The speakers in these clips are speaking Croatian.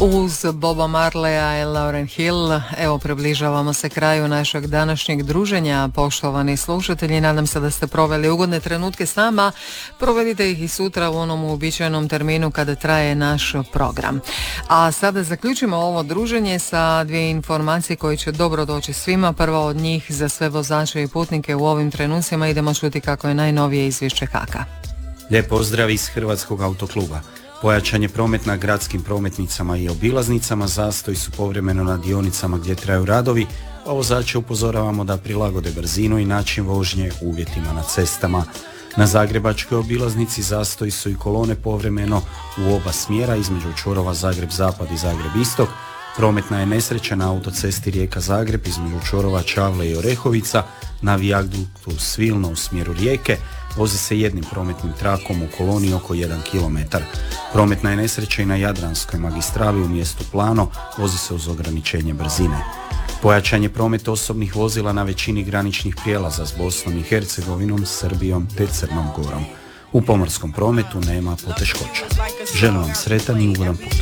Uz Boba Marleya i Lauryn Hill, evo približavamo se kraju našeg današnjeg druženja, poštovani slušatelji. Nadam se da ste proveli ugodne trenutke s nama. Provedite ih i sutra u onom uobičajenom terminu kada traje naš program. A sada zaključimo ovo druženje sa dvije informacije koje će dobro doći svima. Prva od njih za sve vozače i putnike u ovim trenucima. Idemo čuti kako je najnovije izvješće HAK-a. Lijep pozdrav iz Hrvatskog autokluba. Pojačan je promet na gradskim prometnicama i obilaznicama, zastoji su povremeno na dionicama gdje traju radovi, a vozače upozoravamo da prilagode brzinu i način vožnje uvjetima na cestama. Na zagrebačkoj obilaznici zastoji su i kolone povremeno u oba smjera između čvorova Zagreb-Zapad i Zagreb-Istok. Prometna je nesreća na autocesti Rijeka-Zagreb između čvorova Čavle i Orehovica, na vijaduktu Svilno u smjeru Rijeke. Vozi se jednim prometnim trakom u koloni oko 1 km. Prometna je nesreća i na Jadranskoj magistrali u mjestu Plano, vozi se uz ograničenje brzine. Pojačan je promet osobnih vozila na većini graničnih prijelaza s Bosnom i Hercegovinom, Srbijom te Crnom Gorom. U pomorskom prometu nema poteškoća. Želim vam sretan i ugodan put.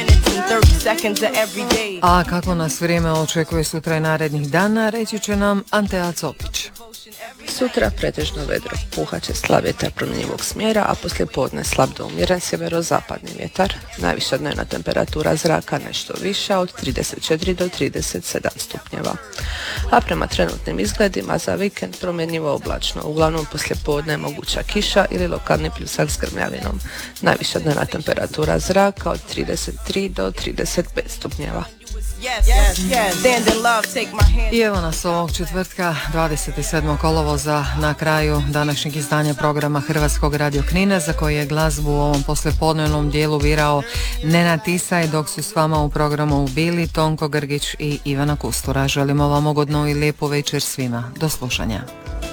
A kako nas vrijeme očekuje sutra i narednih dana, reći će nam Antea Copić. Sutra pretežno vedro, puhat će slab vjetar promjenjivog smjera, a poslije podne slab do umjeren sjeverozapadni vjetar. Najviša dnevna temperatura zraka nešto viša od 34 do 37 stupnjeva. A prema trenutnim izgledima za vikend promjenjivo oblačno, uglavnom poslije podne moguća kiša ili lokalni pljusak s grmljavinom. Najviša dnevna temperatura zraka od 33 do 35 stupnjeva. I evo nas ovog četvrtka 27. kolovoza na kraju današnjeg izdanja programa Hrvatskog radio Knina, za koji je glazbu u ovom poslijepodnevnom dijelu birao Nenad Tisaj, dok su s vama u programu bili Tonko Grgić i Ivana Kustura. Želimo vam ugodnu i lijepu večer svima. Do slušanja.